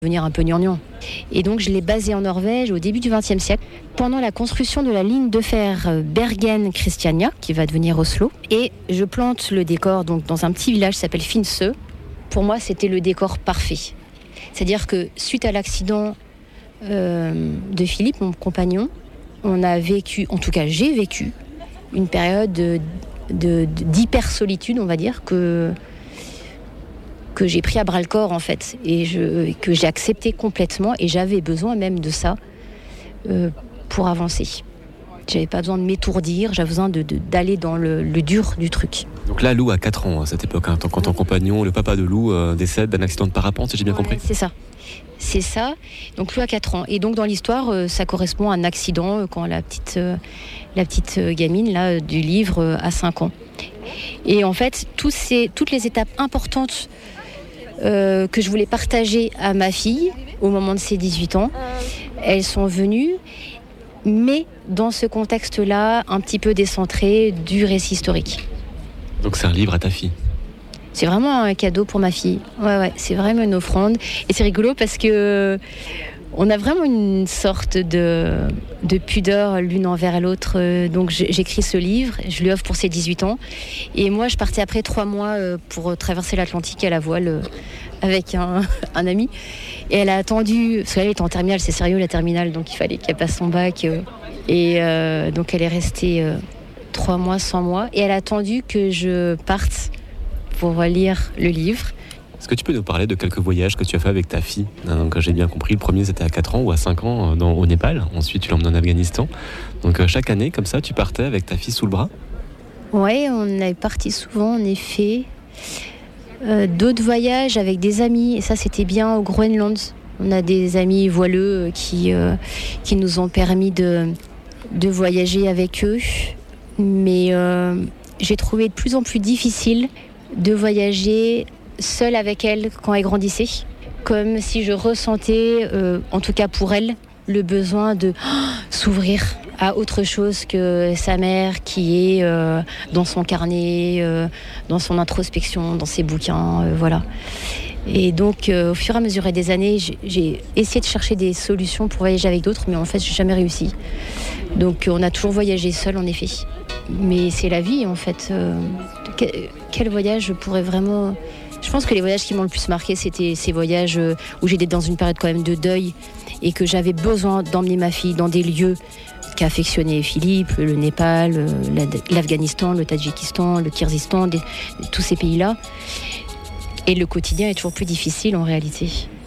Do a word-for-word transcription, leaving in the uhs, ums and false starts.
devenir un peu gnangnan. Et donc je l'ai basé en Norvège au début du vingtième siècle, pendant la construction de la ligne de fer Bergen-Christiania, qui va devenir Oslo. Et je plante le décor donc, dans un petit village qui s'appelle Finse. Pour moi, c'était le décor parfait. C'est-à-dire que suite à l'accident euh, de Philippe, mon compagnon, on a vécu, en tout cas j'ai vécu, une période de, de, d'hyper-solitude, on va dire, que... que j'ai pris à bras-le-corps en fait et je, que j'ai accepté complètement et j'avais besoin même de ça euh, pour avancer. J'avais pas besoin de m'étourdir, j'avais besoin de, de, d'aller dans le, le dur du truc. Donc là, Lou a quatre ans à cette époque, hein, quand ton compagnon, le papa de Lou, euh, décède d'un accident de parapente, si j'ai bien Ouais, compris. C'est ça, c'est ça. Donc Lou a quatre ans et donc dans l'histoire, euh, ça correspond à un accident euh, quand la petite, euh, la petite euh, gamine là, du livre euh, a cinq ans. Et en fait, tous ces, toutes les étapes importantes Euh, que je voulais partager à ma fille au moment de ses dix-huit ans. Elles sont venues, mais dans ce contexte-là, un petit peu décentré du récit historique. Donc c'est un livre à ta fille. C'est vraiment un cadeau pour ma fille. Ouais, ouais, c'est vraiment une offrande. Et c'est rigolo parce que on a vraiment une sorte de, de pudeur l'une envers l'autre. Donc j'écris ce livre, je lui offre pour ses dix-huit ans. Et moi, je partais après trois mois pour traverser l'Atlantique à la voile avec un, un ami. Et elle a attendu, parce qu'elle était en terminale, c'est sérieux la terminale, donc il fallait qu'elle passe son bac. Et euh, donc elle est restée euh, trois mois sans moi. Et elle a attendu que je parte pour lire le livre. Est-ce que tu peux nous parler de quelques voyages que tu as fait avec ta fille ? Donc, j'ai bien compris, le premier c'était à quatre ans ou à cinq ans dans, au Népal. Ensuite, tu l'emmènes en Afghanistan. Donc, chaque année, comme ça, tu partais avec ta fille sous le bras ? Oui, on est parti souvent, en effet. Euh, d'autres voyages avec des amis, et ça, c'était bien au Groenland. On a des amis voileux qui, euh, qui nous ont permis de, de voyager avec eux. Mais euh, j'ai trouvé de plus en plus difficile de voyager seule avec elle quand elle grandissait, comme si je ressentais, euh, en tout cas pour elle, le besoin de oh, s'ouvrir à autre chose que sa mère qui est euh, dans son carnet, euh, dans son introspection, dans ses bouquins, euh, voilà. Et donc, euh, au fur et à mesure des années, j'ai, j'ai essayé de chercher des solutions pour voyager avec d'autres, mais en fait, j'ai jamais réussi. Donc, on a toujours voyagé seul, en effet. Mais c'est la vie, en fait. Euh, quel, quel voyage je pourrais vraiment... Je pense que les voyages qui m'ont le plus marqué, c'était ces voyages où j'étais dans une période quand même de deuil et que j'avais besoin d'emmener ma fille dans des lieux qu'a affectionné Philippe, le Népal, l'Afghanistan, le Tadjikistan, le Kyrgyzstan, des, tous ces pays-là. Et le quotidien est toujours plus difficile en réalité.